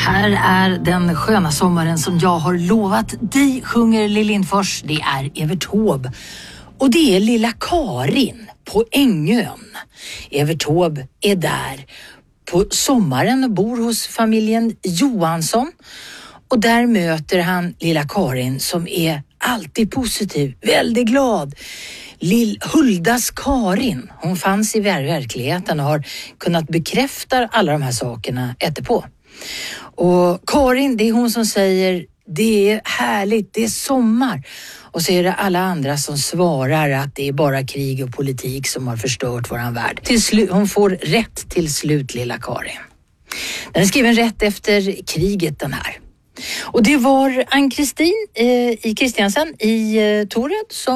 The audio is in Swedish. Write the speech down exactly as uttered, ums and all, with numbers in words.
Här är den sköna sommaren som jag har lovat dig, sjunger Lill Lindfors. Det är Evert Taube. Och det är lilla Karin på Ängön. Evert Taube är där på sommaren och bor hos familjen Johansson. Och där möter han lilla Karin som är alltid positiv, väldigt glad. Lill Huldas Karin, hon fanns i verkligheten och har kunnat bekräfta alla de här sakerna efterpå. Och Karin, det är hon som säger det är härligt, det är sommar. Och så är det alla andra som svarar att det är bara krig och politik som har förstört våran värld. Till slut, hon får rätt till slut, lilla Karin. Den är skriven rätt efter kriget, den här. Och det var Ann-Kristin eh, i Kristiansen i eh, Tored som